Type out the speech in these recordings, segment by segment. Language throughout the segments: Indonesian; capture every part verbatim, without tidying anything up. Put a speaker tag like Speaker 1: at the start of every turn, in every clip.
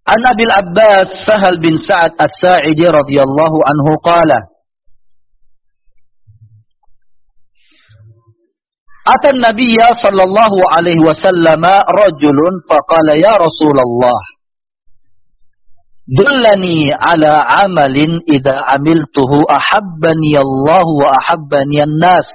Speaker 1: An Abil Abbas Sahal bin Sa'ad As-Sa'idi radhiyallahu anhu qala Ata an-nabiyya sallallahu alaihi wasallam rajulun faqala ya Rasulullah dullani ala amalin idza amiltuhu ahabbani Allah wa ahabbani an-nas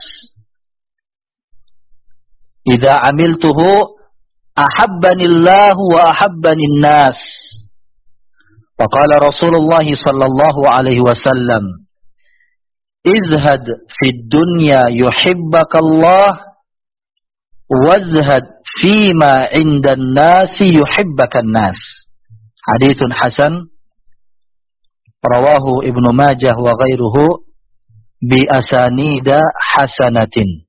Speaker 1: idza amiltuhu ahabbani Allah wa ahabbani an-nas faqala Rasulullah sallallahu alaihi wasallam izhad fid dunya yuhibbaka Allah wazhad fima 'indan nasi yuhibbakan nas. Haditsun hasan rawahu Ibnu Majah wa ghairuhu bi asanida hasanatin.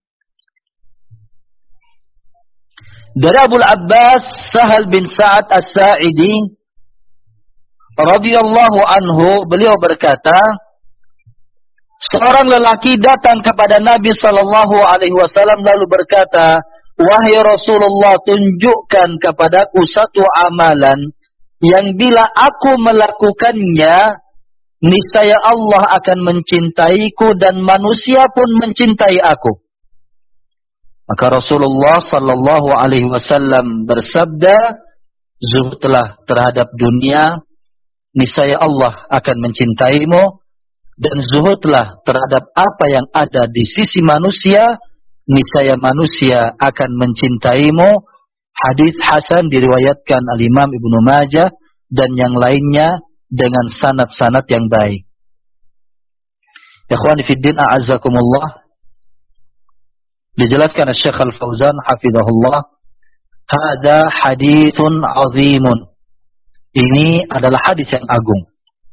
Speaker 1: Dari Abu Abbas Sahal bin Sa'ad As-Sa'idi radhiyallahu anhu, beliau berkata, seorang lelaki datang kepada Nabi sallallahu alaihi wasallam lalu berkata, wahai Rasulullah, tunjukkan kepadaku satu amalan yang bila aku melakukannya, niscaya Allah akan mencintaiku dan manusia pun mencintai aku. Maka Rasulullah sallallahu alaihi wasallam bersabda, zuhudlah terhadap dunia, niscaya Allah akan mencintaimu, dan zuhudlah terhadap apa yang ada di sisi manusia, niscaya manusia akan mencintaimu. Hadis hasan diriwayatkan al-Imam Ibnu Majah dan yang lainnya dengan sanad-sanad yang baik. Ikhwani fid din, a'azzakumullah. Dijelaskan oleh Syekh Al-Fauzan hafizahullah, hada haditsun azimun. Ini adalah hadis yang agung.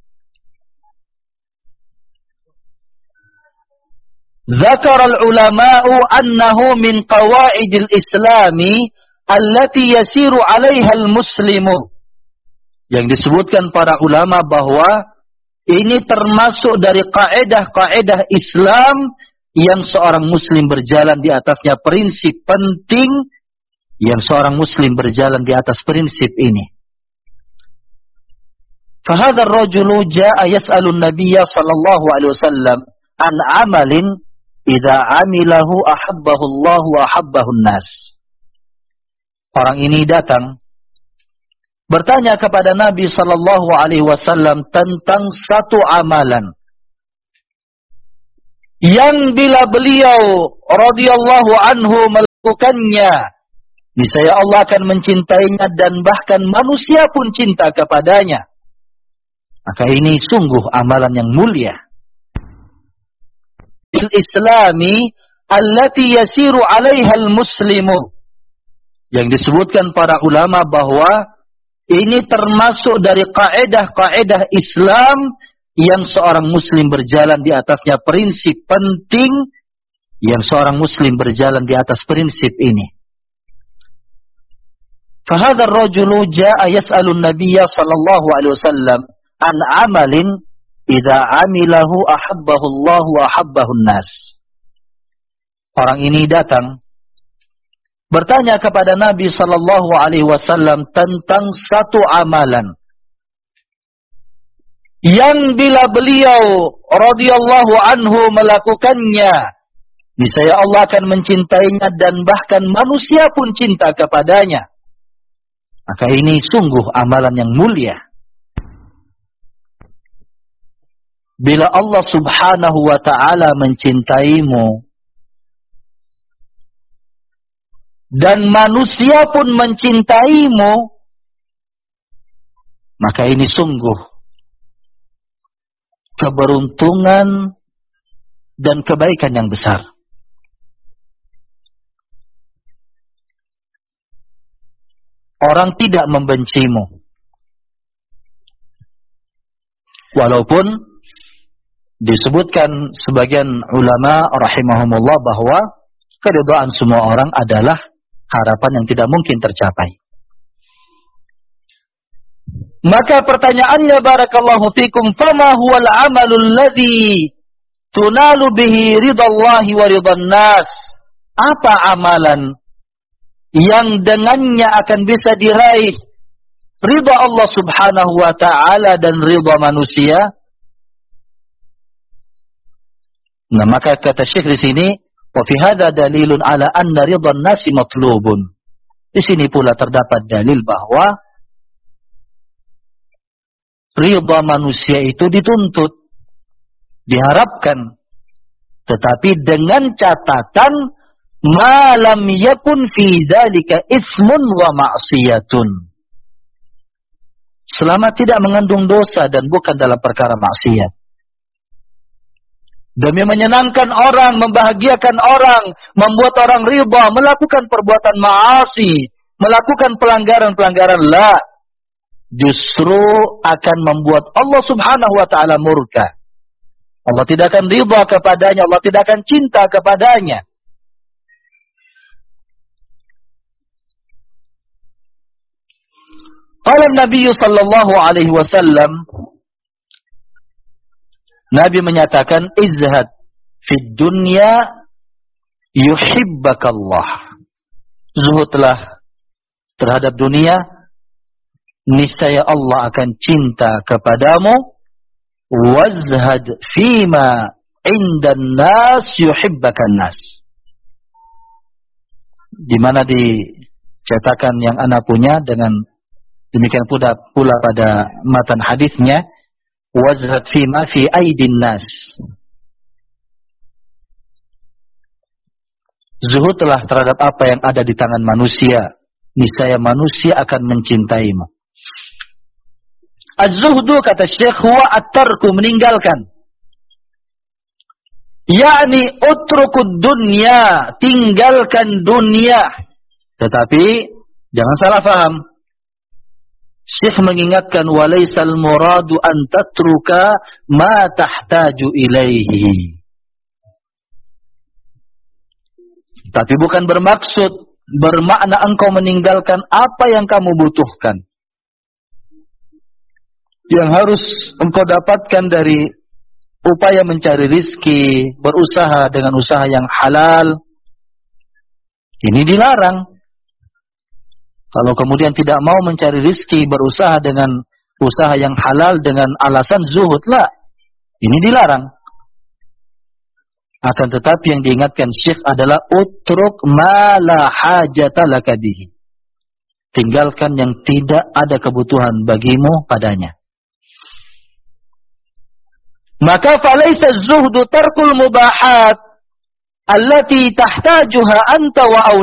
Speaker 1: Zakar al-ulama'u annahu min qawaidil islami allati yasiru 'alaiha al-muslimu. Yang disebutkan para ulama bahwa ini termasuk dari kaidah-kaidah Islam yang seorang muslim berjalan di atasnya, prinsip penting yang seorang muslim berjalan di atas prinsip ini. Fahadha ar-rajulu jaa'a yas'alu an-nabiyya sallallahu alaihi wasallam an 'amalin idza 'amilahu ahabbahu Allah wa ahabbahu an-nas. Orang ini datang bertanya kepada Nabi sallallahu alaihi wasallam tentang satu amalan yang bila beliau radhiyallahu anhu melakukannya, niscaya Allah akan mencintainya dan bahkan manusia pun cinta kepadanya. Maka ini sungguh amalan yang mulia. Al-Islami allati yasiru 'alaiha al-muslimu. Yang disebutkan para ulama bahwa ini termasuk dari kaidah-kaidah Islam yang seorang muslim berjalan di atasnya, prinsip penting yang seorang muslim berjalan di atas prinsip ini. Fahadha ar-rajulu jaa'a yas'alu an-nabiyya sallallahu alaihi wasallam an 'amalin idza 'amilahu ahabbahu Allah wa ahabbahu an-nas. Orang ini datang bertanya kepada Nabi sallallahu alaihi wasallam tentang satu amalan yang bila beliau radhiyallahu anhu melakukannya, niscaya Allah akan mencintainya dan bahkan manusia pun cinta kepadanya. Maka ini sungguh amalan yang mulia. Bila Allah subhanahu wa ta'ala mencintaimu dan manusia pun mencintaimu, maka ini sungguh keberuntungan dan kebaikan yang besar. Orang tidak membencimu, walaupun disebutkan sebagian ulama rahimahumullah bahwa keridhaan semua orang adalah harapan yang tidak mungkin tercapai. Maka pertanyaannya, barakallahu fikum, fama huwal amalul ladzi tunalu bihi ridallahi wa ridan nas? Apa amalan yang dengannya akan bisa diraih ridha Allah Subhanahu wa taala dan ridha manusia. Nah, maka kata Syekh di sini, wa fi hadza dalilun ala anna ridha an-nasi matlubun. Di sini pula terdapat dalil bahwa ridha manusia itu dituntut, diharapkan, tetapi dengan catatan malam yakun fi dzalika ismun wa ma'siyatun. Selama tidak mengandung dosa dan bukan dalam perkara maksiat. Demi menyenangkan orang, membahagiakan orang, membuat orang ridha, melakukan perbuatan maasi, melakukan pelanggaran-pelanggaran, la. Justru akan membuat Allah Subhanahu wa taala murka. Allah tidak akan ridha kepadanya, Allah tidak akan cinta kepadanya. Qala Nabi sallallahu alaihi wasallam, Nabi menyatakan, izhad fid dunya yuhibbakallah. Zuhudlah terhadap dunia, niscaya Allah akan cinta kepadamu. Wazhad fima indan nas yuhibbakan nas. Di mana dicetakan yang ana punya dengan demikian pula pula pada matan hadisnya, wazhad fima fi aidin nas. Zuhudlah terhadap apa yang ada di tangan manusia, niscaya manusia akan mencintaimu. Az-zuhdu, kata Syekh, huwa at-tarku, meninggalkan. Yakni utrukud dunya, tinggalkan dunia. Tetapi jangan salah faham. Syekh mengingatkan, walaisal muradu an tatruka ma tahtaju ilaihi. Tapi bukan bermaksud, bermakna engkau meninggalkan apa yang kamu butuhkan. Yang harus engkau dapatkan dari upaya mencari rizki, berusaha dengan usaha yang halal. Ini dilarang. Kalau kemudian tidak mau mencari rizki, berusaha dengan usaha yang halal dengan alasan zuhud, lah. Ini dilarang. Akan tetapi yang diingatkan Syekh adalah utruk ma la hajata laka bihi. Tinggalkan yang tidak ada kebutuhan bagimu padanya. Maka falaysa zuhdu tarkul mubahat allati tahtajuha anta wa